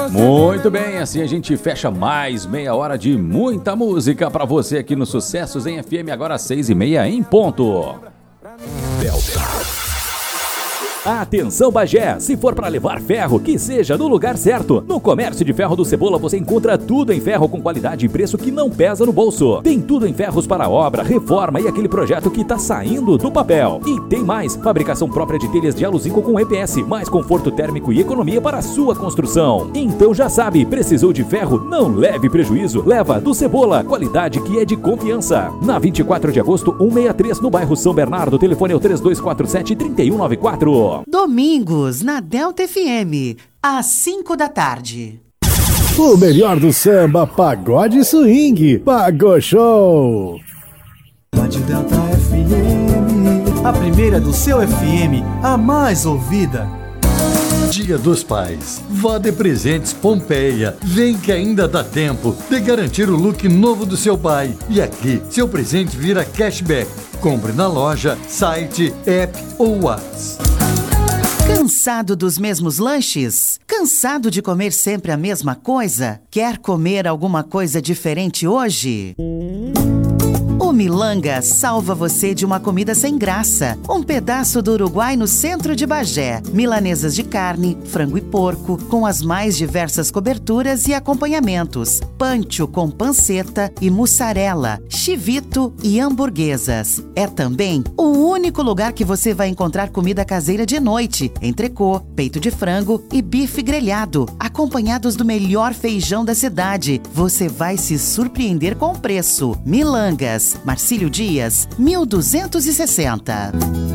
Muito bem, assim a gente fecha mais meia hora de muita música pra você aqui no Sucessos em FM, agora 6h30 em ponto. Atenção Bagé, se for para levar ferro, que seja no lugar certo. No Comércio de Ferro do Cebola você encontra tudo em ferro com qualidade e preço que não pesa no bolso. Tem tudo em ferros para obra, reforma e aquele projeto que tá saindo do papel. E tem mais, fabricação própria de telhas de aluzinco com EPS, mais conforto térmico e economia para a sua construção. Então já sabe, precisou de ferro? Não leve prejuízo, leva do Cebola, qualidade que é de confiança. Na 24 de agosto, 163 no bairro São Bernardo, telefone é o 3247-3194. Domingos, na Delta FM, às 5 da tarde. O melhor do samba, pagode e swing. Pagou Show. Rádio Delta FM, a primeira do seu FM, a mais ouvida. Dia dos Pais. Vá de Presentes Pompeia. Vem que ainda dá tempo de garantir o look novo do seu pai. E aqui, seu presente vira cashback. Compre na loja, site, app ou WhatsApp. Cansado dos mesmos lanches? Cansado de comer sempre a mesma coisa? Quer comer alguma coisa diferente hoje? O Milanga salva você de uma comida sem graça. Um pedaço do Uruguai no centro de Bagé. Milanesas de carne, frango e porco, com as mais diversas coberturas e acompanhamentos. Pancho com panceta e mussarela, chivito e hamburguesas. É também o único lugar que você vai encontrar comida caseira de noite. Entrecô, peito de frango e bife grelhado, acompanhados do melhor feijão da cidade. Você vai se surpreender com o preço. Milangas, Marcílio Dias, 1260.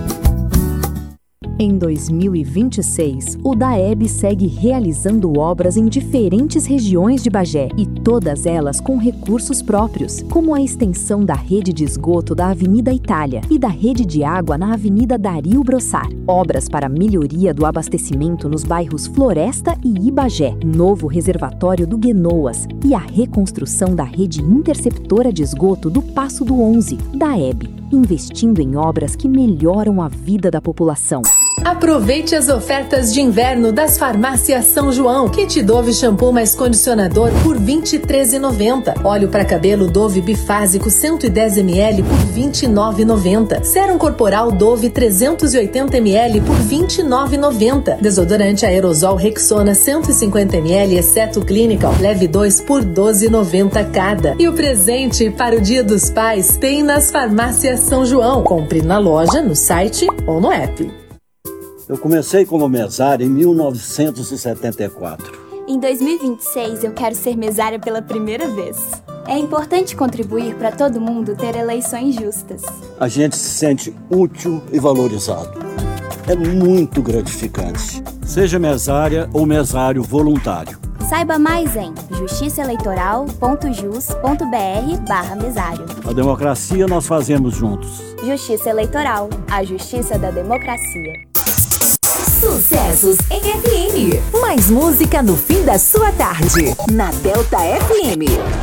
Em 2026, o DAEB segue realizando obras em diferentes regiões de Bagé e todas elas com recursos próprios, como a extensão da rede de esgoto da Avenida Itália e da rede de água na Avenida Dario Brossar. Obras para melhoria do abastecimento nos bairros Floresta e Ibagé, novo reservatório do Guenoas e a reconstrução da rede interceptora de esgoto do Passo do 11, DAEB, investindo em obras que melhoram a vida da população. Aproveite as ofertas de inverno das Farmácias São João. Kit Dove shampoo mais condicionador por R$ 23,90. Óleo para cabelo Dove bifásico 110 ml por R$ 29,90. Sérum corporal Dove 380 ml por R$ 29,90. Desodorante aerosol Rexona 150 ml exceto Clinical. Leve 2 por R$ 12,90 cada. E o presente para o Dia dos Pais tem nas Farmácias São João. Compre na loja, no site ou no app. Eu comecei como mesário em 1974. Em 2026, eu quero ser mesária pela primeira vez. É importante contribuir para todo mundo ter eleições justas. A gente se sente útil e valorizado. É muito gratificante. Seja mesária ou mesário voluntário. Saiba mais em justiçaeleitoral.jus.br/mesário. A democracia nós fazemos juntos. Justiça Eleitoral, a justiça da democracia. Sucessos em FM. Mais música no fim da sua tarde. Na Delta FM.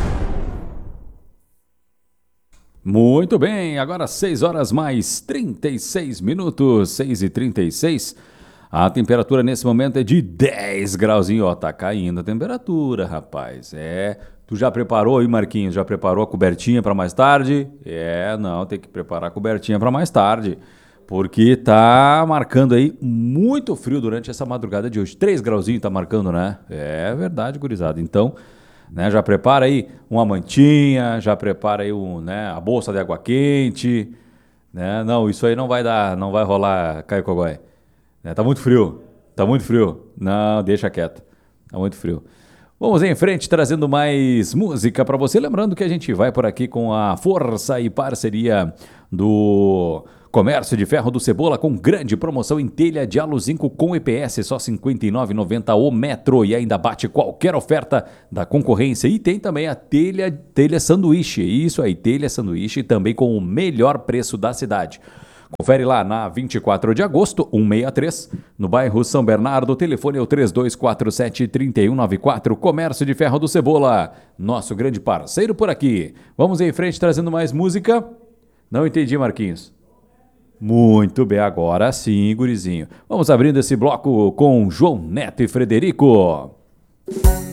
Muito bem, agora 6 horas mais 36 minutos, 6h36. A temperatura nesse momento é de 10 grauzinho, ó, tá caindo a temperatura, rapaz. Tu já preparou aí, Marquinhos? Já preparou a cobertinha para mais tarde? Não, tem que preparar a cobertinha para mais tarde. Porque tá marcando aí muito frio durante essa madrugada de hoje. 3 grauzinhos tá marcando, né? É verdade, gurizada. Então, né, já prepara aí uma mantinha, já prepara aí a bolsa de água quente, né? Não, isso aí não vai rolar, Caio Cogói. Tá muito frio. Não, deixa quieto. Tá muito frio. Vamos em frente, trazendo mais música para você. Lembrando que a gente vai por aqui com a força e parceria do Comércio de Ferro do Cebola, com grande promoção em telha de aluzinco com EPS, só R$ 59,90 o metro, e ainda bate qualquer oferta da concorrência. E tem também a telha sanduíche, isso aí, telha sanduíche, também com o melhor preço da cidade. Confere lá na 24 de agosto, 163, no bairro São Bernardo. O telefone é o 3247-3194. Comércio de Ferro do Cebola, nosso grande parceiro por aqui. Vamos em frente trazendo mais música. Não entendi, Marquinhos. Muito bem, agora sim, gurizinho. Vamos abrindo esse bloco com João Neto e Frederico. FM.